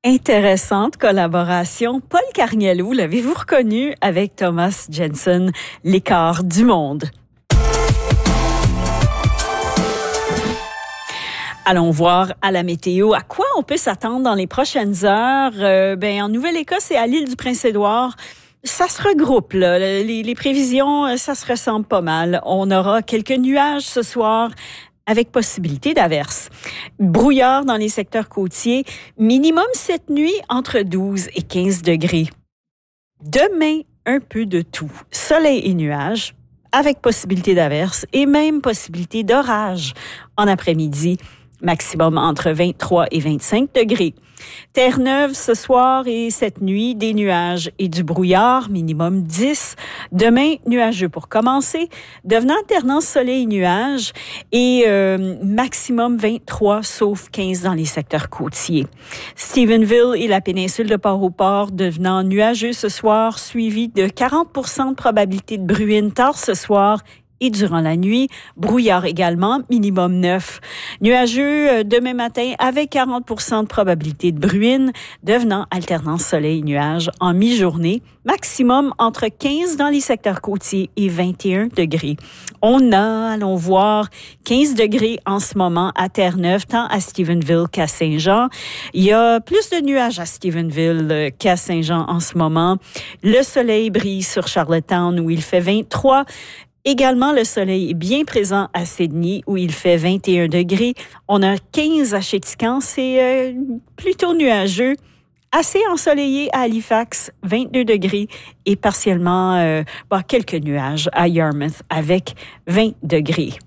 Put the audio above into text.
Intéressante collaboration. Paul Carniello, l'avez-vous reconnu avec Thomas Jensen, l'écart du monde? Allons voir à la météo à quoi on peut s'attendre dans les prochaines heures. En Nouvelle-Écosse et à l'île du Prince-Édouard, ça se regroupe, là. Les prévisions, ça se ressemble pas mal. On aura quelques nuages ce soir avec possibilité d'averses. Brouillard dans les secteurs côtiers, minimum cette nuit entre 12 et 15 degrés. Demain, un peu de tout. Soleil et nuages, avec possibilité d'averses et même possibilité d'orage en après-midi. Maximum entre 23 et 25 degrés. Terre-Neuve ce soir et cette nuit, des nuages et du brouillard, minimum 10. Demain, nuageux pour commencer, devenant alternance soleil-nuages et maximum 23, sauf 15 dans les secteurs côtiers. Stephenville et la péninsule de Port-au-Port devenant nuageux ce soir, suivi de 40% de probabilité de bruine tard ce soir et durant la nuit, brouillard également, minimum 9. Nuageux demain matin avec 40% de probabilité de bruine, devenant alternance soleil-nuage en mi-journée, maximum entre 15 dans les secteurs côtiers et 21 degrés. On a, allons voir, 15 degrés en ce moment à Terre-Neuve, tant à Stephenville qu'à Saint-Jean. Il y a plus de nuages à Stephenville qu'à Saint-Jean en ce moment. Le soleil brille sur Charlottetown où il fait 23. Également, le soleil est bien présent à Sydney, où il fait 21 degrés. On a 15 à Chéticamp, c'est plutôt nuageux. Assez ensoleillé à Halifax, 22 degrés. Et partiellement, quelques nuages à Yarmouth avec 20 degrés.